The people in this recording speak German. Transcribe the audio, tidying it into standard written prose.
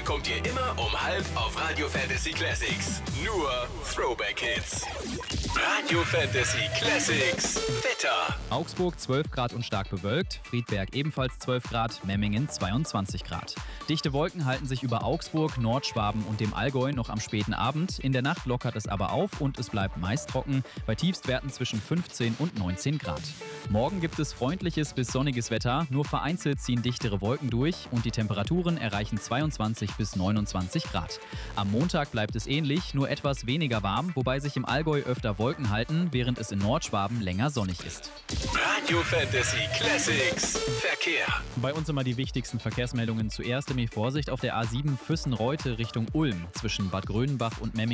bekommt ihr immer um 5 auf Radio Fantasy Classics. Nur Throwback Hits. Radio Fantasy Classics Wetter. Augsburg 12 Grad und stark bewölkt, Friedberg ebenfalls 12 Grad, Memmingen 22 Grad. Dichte Wolken halten sich über Augsburg, Nordschwaben und dem Allgäu noch am späten Abend. In der Nacht lockert es aber auf und es bleibt meist trocken, bei Tiefstwerten zwischen 15 und 19 Grad. Morgen gibt es freundliches bis sonniges Wetter, nur vereinzelt ziehen dichtere Wolken durch und die Temperaturen erreichen 22 bis 29 Grad. Am Montag bleibt es ähnlich, nur etwas weniger warm, wobei sich im Allgäu öfter Wolken halten, während es in Nordschwaben länger sonnig ist. Radio Fantasy Classics Verkehr. Bei uns immer die wichtigsten Verkehrsmeldungen. Zuerst Vorsicht auf der A7 Füssen-Reute Richtung Ulm zwischen Bad Grönenbach und Memmingen.